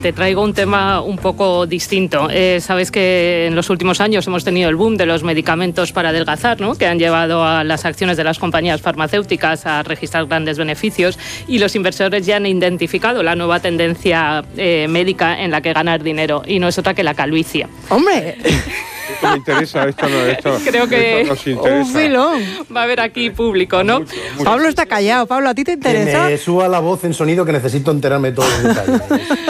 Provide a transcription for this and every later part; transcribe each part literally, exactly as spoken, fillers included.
Te traigo un tema un poco distinto. Eh, sabes que en los últimos años hemos tenido el boom de los medicamentos para adelgazar, ¿no?, que han llevado a las acciones de las compañías farmacéuticas a registrar grandes beneficios, y los inversores ya han identificado la nueva tendencia eh, médica en la que ganar dinero, y no es otra que la calvicie. ¡Hombre! Esto me interesa, esto no, esto, Creo que esto nos interesa. Un filón. Va a haber aquí público, ¿no? Mucho, mucho. Pablo está callado. Pablo, ¿a ti te interesa? Que me suba la voz en sonido, que necesito enterarme de todos los detalles.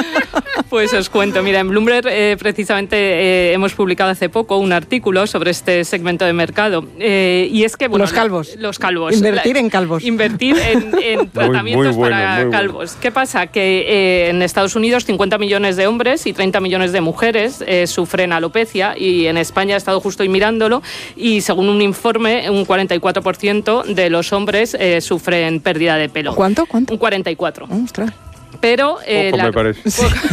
Pues os cuento, mira, en Bloomberg eh, precisamente eh, hemos publicado hace poco un artículo sobre este segmento de mercado. Eh, y es que, bueno, los calvos. Los calvos. Invertir la, en calvos. Invertir en, en tratamientos muy bueno, para muy calvos. bueno. ¿Qué pasa? Que eh, en Estados Unidos cincuenta millones de hombres y treinta millones de mujeres eh, sufren alopecia, y en España he estado justo hoy mirándolo, y según un informe, un cuarenta y cuatro por ciento de los hombres eh, sufren pérdida de pelo. ¿Cuánto? ¿Cuánto? Un cuarenta y cuatro. Ostras. Pero eh, Poco la, me parece.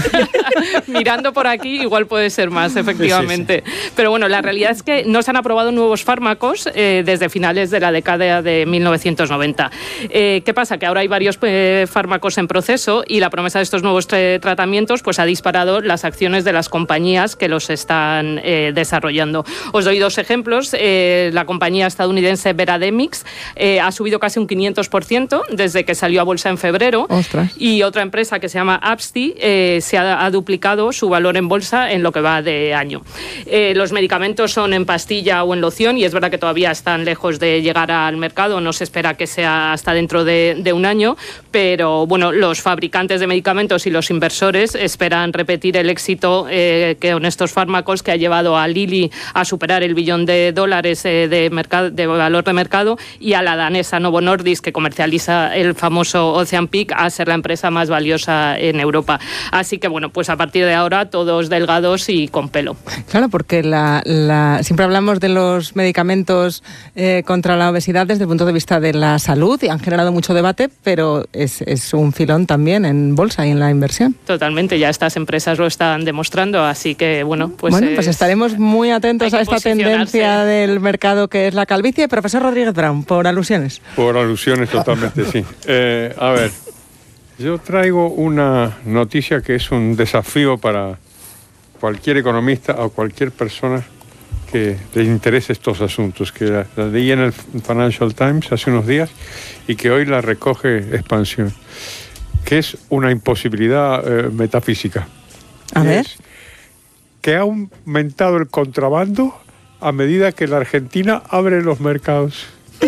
mirando por aquí igual puede ser más, efectivamente. Sí, sí, sí. Pero bueno, la realidad es que no se han aprobado nuevos fármacos eh, desde finales de la década de mil novecientos noventa. Eh, ¿Qué pasa? Que ahora hay varios eh, fármacos en proceso, y la promesa de estos nuevos tra- tratamientos pues ha disparado las acciones de las compañías que los están eh, desarrollando. Os doy dos ejemplos. Eh, la compañía estadounidense Verademix eh, ha subido casi un quinientos por ciento desde que salió a bolsa en febrero. Ostras. Y otra empresa que se llama Absti eh, se ha, ha duplicado su valor en bolsa en lo que va de año. Eh, los medicamentos son en pastilla o en loción, y es verdad que todavía están lejos de llegar al mercado, no se espera que sea hasta dentro de, de un año, pero bueno, los fabricantes de medicamentos y los inversores esperan repetir el éxito eh, que con estos fármacos, que ha llevado a Lilly a superar el billón de dólares eh, de, mercado, de valor de mercado, y a la danesa Novo Nordisk, que comercializa el famoso Ozempic, a ser la empresa más valiosa en Europa. Así que bueno, pues a partir de ahora todos delgados y con pelo. Claro, porque la, la, siempre hablamos de los medicamentos eh, contra la obesidad desde el punto de vista de la salud, y han generado mucho debate, pero es, es un filón también en bolsa y en la inversión. Totalmente, ya estas empresas lo están demostrando, así que bueno, pues... Bueno, es, pues estaremos muy atentos a esta tendencia del mercado que es la calvicie. Profesor Rodríguez Brown, por alusiones. Por alusiones, totalmente, sí. Eh, a ver, yo traigo una noticia que es un desafío para cualquier economista o cualquier persona que le interese estos asuntos, que la, la leí en el Financial Times hace unos días y que hoy la recoge Expansión, que es una imposibilidad eh, metafísica. A ver. Es que ha aumentado el contrabando a medida que la Argentina abre los mercados.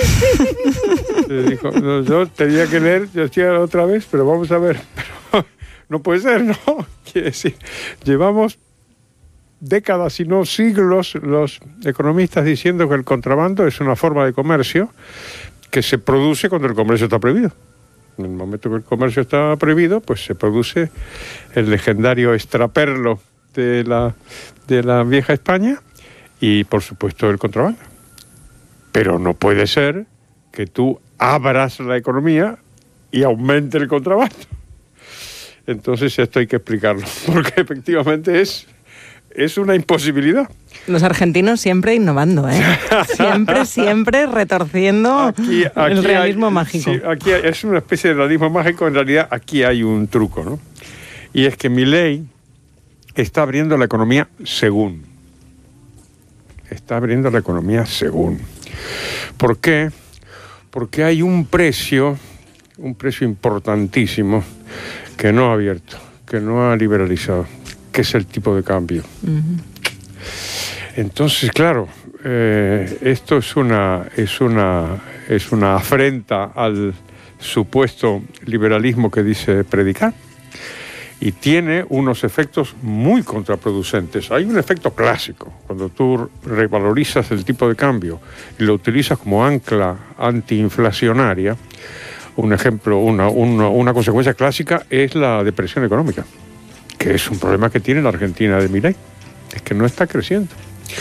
Dijo, no, yo tenía que leer, yo decía otra vez, pero vamos a ver, pero no puede ser, ¿no? Quiere decir, llevamos décadas, si no siglos, los economistas diciendo que el contrabando es una forma de comercio que se produce cuando el comercio está prohibido. En el momento que el comercio está prohibido, pues se produce el legendario extraperlo de la, de la vieja España y, por supuesto, el contrabando. Pero no puede ser que tú abras la economía y aumente el contrabando. Entonces esto hay que explicarlo, porque efectivamente es, es una imposibilidad. Los argentinos siempre innovando, ¿eh? Siempre, siempre retorciendo aquí, aquí el realismo hay, mágico. Sí, aquí hay, es una especie de realismo mágico, en realidad aquí hay un truco, ¿no? Y es que Milei está abriendo la economía según. Está abriendo la economía según. ¿Por qué? Porque hay un precio, un precio importantísimo que no ha abierto, que no ha liberalizado, que es el tipo de cambio. Uh-huh. Entonces, claro, eh, esto es una, es una, es una afrenta al supuesto liberalismo que dice predicar. Y tiene unos efectos muy contraproducentes. Hay un efecto clásico, cuando tú revalorizas el tipo de cambio y lo utilizas como ancla antiinflacionaria. Un ejemplo, una, una, una consecuencia clásica es la depresión económica, que es un problema que tiene la Argentina de Milei, es que no está creciendo.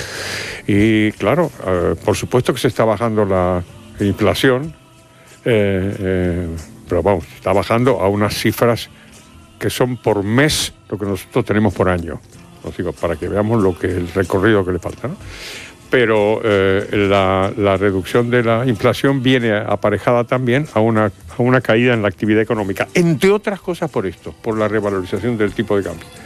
Y claro, eh, por supuesto que se está bajando la inflación, eh, eh, pero vamos, está bajando a unas cifras que son por mes lo que nosotros tenemos por año. Os digo, para que veamos lo que el recorrido que le falta, ¿no? Pero eh, la, la reducción de la inflación viene aparejada también a una, a una caída en la actividad económica, entre otras cosas por esto, por la revalorización del tipo de cambio.